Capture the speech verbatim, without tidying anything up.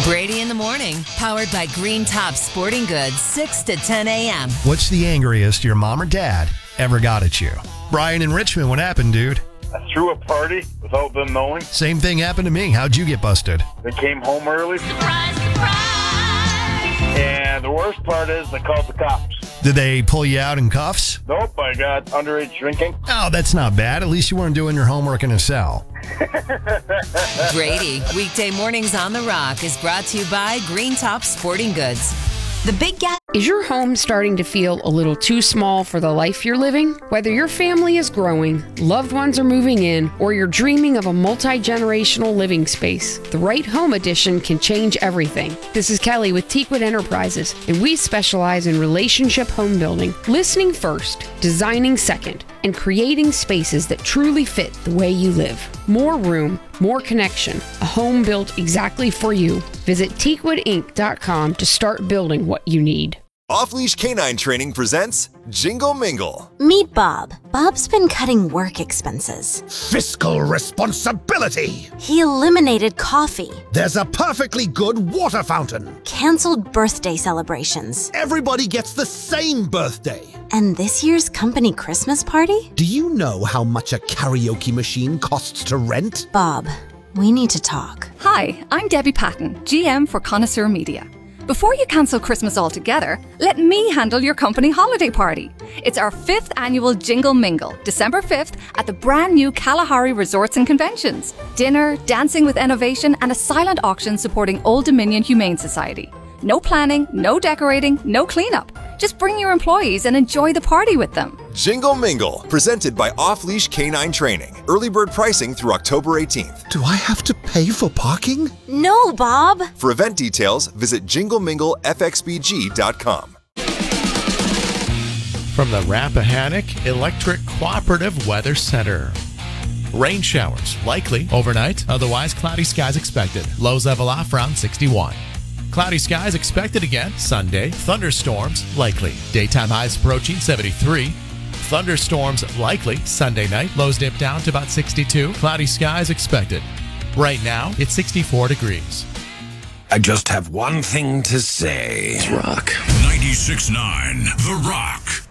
Brady in the morning, powered by Green Top Sporting Goods, six to ten a.m. What's the angriest your mom or dad ever got at you? Brian in Richmond, what happened, dude? I threw a party without them knowing. Same thing happened to me. How'd you get busted? They came home early. Surprise, surprise! And the worst part is they called the cops. Did they pull you out in cuffs? Nope, I got underage drinking. Oh, that's not bad. At least you weren't doing your homework in a cell. Brady, weekday mornings on The Rock is brought to you by Green Top Sporting Goods. The Big Gas. Is your home starting to feel a little too small for the life you're living? Whether your family is growing, loved ones are moving in, or you're dreaming of a multi-generational living space, the right home addition can change everything. This is Kelly with Teakwood Enterprises, and we specialize in relationship home building, listening first, designing second, and creating spaces that truly fit the way you live. More room, more connection, a home built exactly for you. Visit teakwood inc dot com to start building what you need. Off-Leash Canine Training presents Jingle Mingle. Meet Bob. Bob's been cutting work expenses. Fiscal responsibility. He eliminated coffee. There's a perfectly good water fountain. Canceled birthday celebrations. Everybody gets the same birthday. And this year's company Christmas party? Do you know how much a karaoke machine costs to rent? Bob, we need to talk. Hi, I'm Debbie Patton, G M for Connoisseur Media. Before you cancel Christmas altogether, let me handle your company holiday party. It's our fifth annual Jingle Mingle, December fifth, at the brand new Kalahari Resorts and Conventions. Dinner, dancing with innovation, and a silent auction supporting Old Dominion Humane Society. No planning, no decorating, no cleanup. Just bring your employees and enjoy the party with them. Jingle Mingle, presented by Off-Leash Canine Training. Early bird pricing through October eighteenth. Do I have to pay for parking? No, Bob. For event details, visit jingle mingle f x b g dot com. From the Rappahannock Electric Cooperative Weather Center. Rain showers likely overnight, otherwise cloudy skies expected. Lows level off around sixty-one. Cloudy skies expected again Sunday. Thunderstorms likely. Daytime highs approaching seventy-three. Thunderstorms likely Sunday night. Lows dip down to about sixty-two. Cloudy skies expected. Right now, it's sixty-four degrees. I just have one thing to say. It's Rock. ninety-six point nine The Rock.